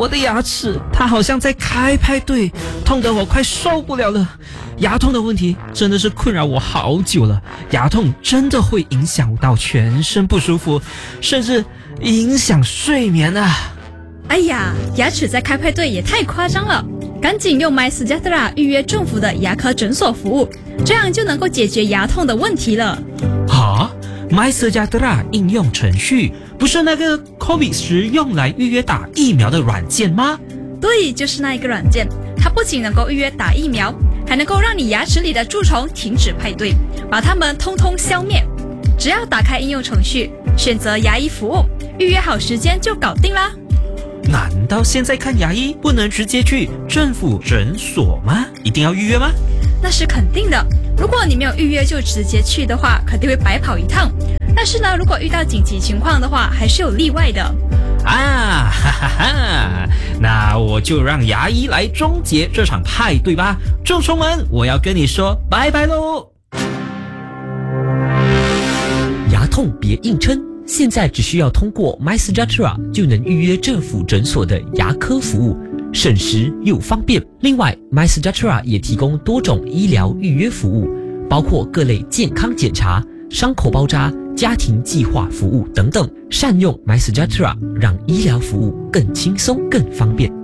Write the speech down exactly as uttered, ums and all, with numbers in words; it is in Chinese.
我的牙齿它好像在开派对，痛得我快受不了了。牙痛的问题真的是困扰我好久了，牙痛真的会影响到全身不舒服，甚至影响睡眠啊。 哎呀，牙齿在开派对也太夸张了，赶紧用 MySejahtera 预约政府的牙科诊所服务，这样就能够解决牙痛的问题了。 哈，MySejahtera 应用程序不是那个 COVID 时用来预约打疫苗的软件吗？ 对，就是那一个软件，它不仅能够预约打疫苗，还能够让你牙齿里的蛀虫停止派对，把它们通通消灭。只要打开应用程序，选择牙医服务，预约好时间就搞定啦。 难道现在看牙医不能直接去政府诊所吗？一定要预约吗？ 那是肯定的，如果你没有预约就直接去的话，肯定会白跑一趟。但是呢，如果遇到紧急情况的话，还是有例外的。 啊，哈哈哈！那我就让牙医来终结这场派对吧，蛀虫们，我要跟你说拜拜喽！ 牙痛别硬撑，现在只需要通过 MySejahtera 就能预约政府诊所的牙科服务，省时又方便。另外 MySejahtera 也提供多种医疗预约服务，包括各类健康检查、伤口包扎、家庭计划服务等等。善用 MySejahtera， 让医疗服务更轻松、更方便。